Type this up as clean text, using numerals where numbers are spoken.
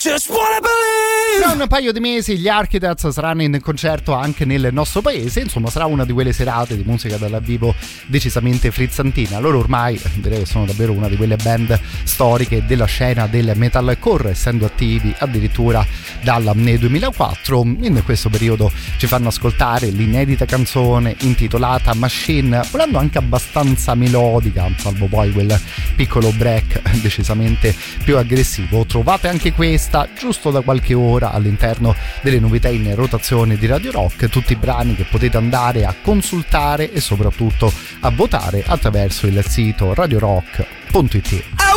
Just wanna believe. Tra un paio di mesi gli Architects saranno in concerto anche nel nostro paese, insomma sarà una di quelle serate di musica dal vivo decisamente frizzantina. Loro ormai direi che sono davvero una di quelle band storiche della scena del metalcore, essendo attivi addirittura dal 2004. In questo periodo ci fanno ascoltare l'inedita canzone intitolata Machine, volendo anche abbastanza melodica, salvo poi quel piccolo break decisamente più aggressivo. Trovate anche questa giusto da qualche ora all'interno delle novità in rotazione di Radio Rock, tutti i brani che potete andare a consultare e soprattutto a votare attraverso il sito radiorock.it.